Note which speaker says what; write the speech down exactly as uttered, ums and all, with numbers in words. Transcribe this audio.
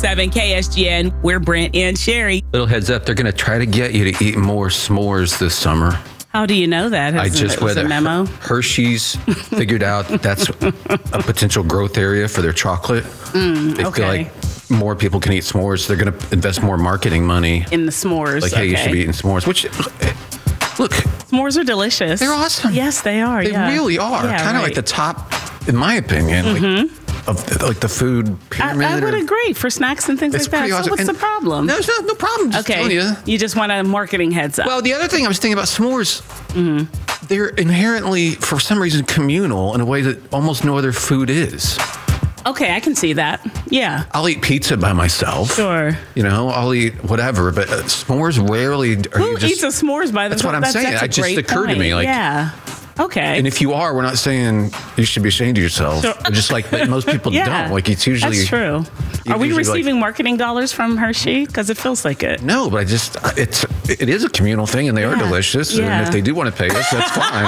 Speaker 1: seven K S G N. We're Brent and Sherry.
Speaker 2: Little heads up, they're going to try to get you to eat more s'mores this summer.
Speaker 1: How do you know that?
Speaker 2: I
Speaker 1: Is
Speaker 2: just
Speaker 1: it, was
Speaker 2: read
Speaker 1: a memo.
Speaker 2: Hershey's figured out that's a potential growth area for their chocolate.
Speaker 1: Mm,
Speaker 2: they
Speaker 1: okay.
Speaker 2: feel like more people can eat s'mores. So they're going to invest more marketing money.
Speaker 1: In the s'mores.
Speaker 2: Like, hey,
Speaker 1: okay.
Speaker 2: you should be eating s'mores. Which, look.
Speaker 1: S'mores are delicious.
Speaker 2: They're awesome.
Speaker 1: Yes, they are.
Speaker 2: They
Speaker 1: yeah.
Speaker 2: really are.
Speaker 1: Yeah,
Speaker 2: kind of
Speaker 1: right.
Speaker 2: like the top, in my opinion,
Speaker 1: Mm-hmm.
Speaker 2: like, of the, like the food pyramid.
Speaker 1: I, I would
Speaker 2: or,
Speaker 1: agree for snacks and things
Speaker 2: It's
Speaker 1: like that.
Speaker 2: pretty
Speaker 1: So
Speaker 2: awesome.
Speaker 1: what's
Speaker 2: And
Speaker 1: the problem?
Speaker 2: No, no, no problem. Just telling
Speaker 1: okay.
Speaker 2: you.
Speaker 1: You just want a marketing heads up.
Speaker 2: Well, the other thing I was thinking about s'mores,
Speaker 1: mm-hmm.
Speaker 2: they're inherently, for some reason, communal in a way that almost no other food is.
Speaker 1: Okay, I can see that. Yeah.
Speaker 2: I'll eat pizza by myself.
Speaker 1: Sure.
Speaker 2: You know, I'll eat whatever, but uh, s'mores rarely are
Speaker 1: Who
Speaker 2: you just,
Speaker 1: eats a s'mores by
Speaker 2: That's
Speaker 1: themselves?
Speaker 2: what I'm
Speaker 1: That's,
Speaker 2: saying.
Speaker 1: that's a
Speaker 2: It just
Speaker 1: great
Speaker 2: occurred to
Speaker 1: point.
Speaker 2: me, like-
Speaker 1: yeah. Okay.
Speaker 2: And if you are, we're not saying you should be ashamed of yourself.
Speaker 1: Sure.
Speaker 2: Just like but most people
Speaker 1: yeah.
Speaker 2: don't. Like it's usually
Speaker 1: That's true.
Speaker 2: you
Speaker 1: Are we
Speaker 2: usually,
Speaker 1: receiving
Speaker 2: like-
Speaker 1: marketing dollars from Hershey? Because it feels like it.
Speaker 2: No, but I just it's it is a communal thing, and they are
Speaker 1: Yeah.
Speaker 2: delicious.
Speaker 1: Yeah.
Speaker 2: And if they do want to pay us, that's fine.